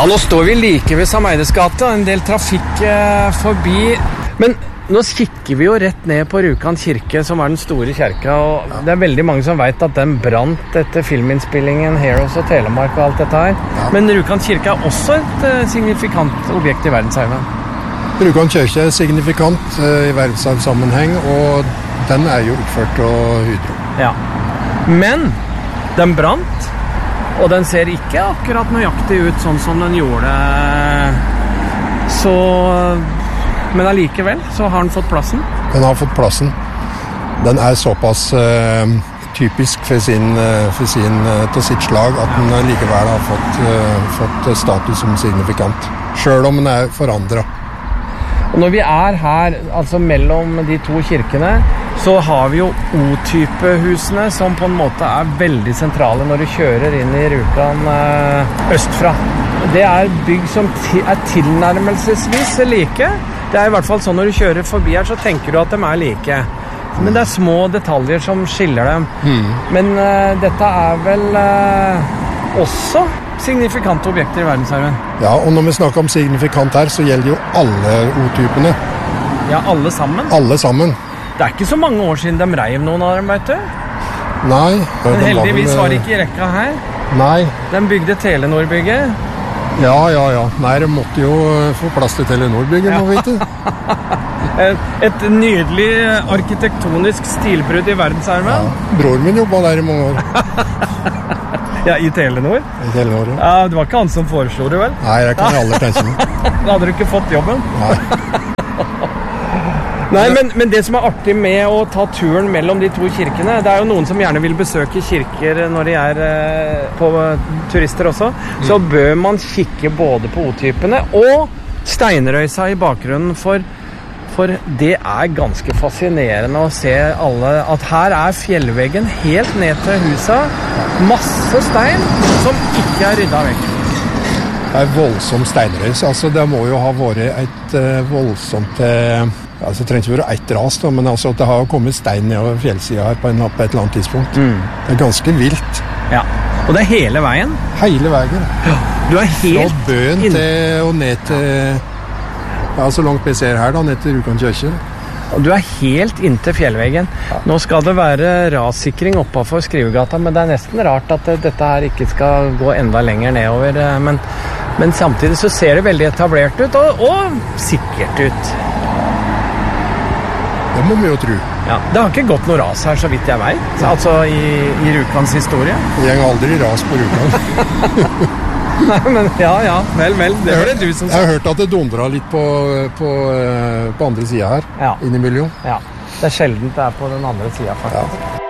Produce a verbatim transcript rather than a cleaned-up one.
Ja, nå står vi like ved Sameides gate, en del trafikk eh, forbi. Men nå kikker vi jo rett ned på Rjukan kirke, som er den store kirka, og ja. Det er veldig mange som vet at den brant etter filminnspillingen Heroes og Telemark og alt dette her. Ja. Men Rjukan kirke er også et eh, signifikant objekt i verdensarven. Rjukan kirke er signifikant eh, i verdensarvsammenheng, og den er jo oppført av Hydro. Ja, men den brant, og den ser ikke akkurat nøyaktig ut sånn som den gjorde. Så, men allikevel så har den fått plassen. Den har fått plassen. Den er såpass uh, typisk for sin, uh, for sin uh, til sitt slag at den likevel har fått, uh, fått status som signifikant. Selv om den er forandret. Og når vi er her, altså mellom de to kirkene, så har vi jo O-type-husene som på en måte er veldig sentrale når du kjører inn i Rjukan øh, østfra. Det er bygg som ti- er tilnærmelsesvis like. Det er i hvert fall sånn når du kjører forbi her, så tenker du at de er like. Men det er små detaljer som skiller dem. Mm. Men øh, dette er vel øh, også signifikante objekter i verdensarven. Ja, og når vi snakker om signifikant her, så gjelder jo alle O-typene. Ja, alle sammen? Alle sammen. Det er ikke så mange år siden de reiv noen av dem, vet du? Nei. Men heldigvis var det ikke i rekka her. Nei. De bygde Telenor-bygget. Ja, ja, ja. Nei, de måtte jo få plass til Telenor-bygget, ja. Må vite. Et nydelig arkitektonisk stilbrudd i verdensarven. Ja. Bror min jobbet der i mange år. Ja, i Telenor? I Telenor, ja. Ja, det var ikke han som foreslo det, vel? Nei, det kan jeg aldri tenke meg. Da hadde du ikke fått jobben. Nei. Nei, men, men det som er artig med å ta turen mellom de to kirkene, det er jo noen som gjerne vil besøke kirker når de er eh, på turister også, mm. så bør man kikke både på O-typene og Steinrøysa i bakgrunnen, for, for det er ganske fascinerende å se alle, at her er fjellveggen helt ned til huset, masse stein som ikke er ryddet vekk. Det er voldsom steinrøys, altså det må jo ha vært et uh, voldsomt... Uh, Altså, det trenger ikke være ett ras, da, men altså, det har kommet stein nedover fjellsiden her på, en, på et eller annet tidspunkt. Mm. Det er ganske vilt. Ja, og det er hele veien? Hele veien. Ja. Du er helt... Fra bøen inn... til og ned til... Ja, så langt vi ser her da, ned til Rjukan kirke. Og du er helt inntil fjellveggen. Ja. Nå skal det være rassikring oppe for Skrivegata, men det er nesten rart at dette her ikke skal gå enda lenger nedover. Men, men samtidig så ser det veldig etablert ut, og, og sikkert ut. Det må vi jo tro. Ja, det har ikke gått noe ras her, så vidt jeg vet. Altså i, i Rjukans historie. Det går aldri ras på Rjukan. Nei, men ja, ja. Vel, vel. Det var det du som sa. Jeg har hørt at det dundret litt på, på, på andre siden her. Ja. Innimellom. Ja. Det er sjeldent det er på den andre siden, faktisk. Ja.